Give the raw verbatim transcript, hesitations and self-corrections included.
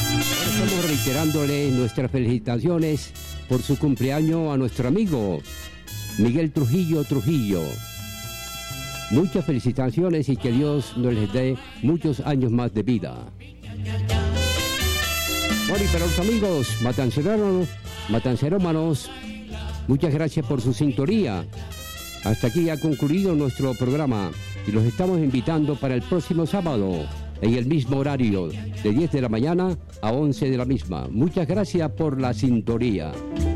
Estamos reiterándole nuestras felicitaciones por su cumpleaños a nuestro amigo Miguel Trujillo Trujillo. Muchas felicitaciones y que Dios nos les dé muchos años más de vida. Bueno, y para los amigos matancerómanos, matancerómanos, muchas gracias por su sintonía. Hasta aquí ha concluido nuestro programa y los estamos invitando para el próximo sábado en el mismo horario, de diez de la mañana a once de la misma. Muchas gracias por la sintonía.